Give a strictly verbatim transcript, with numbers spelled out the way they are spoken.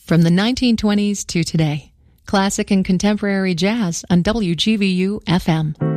From the nineteen twenties to today, classic and contemporary jazz on W G V U F M.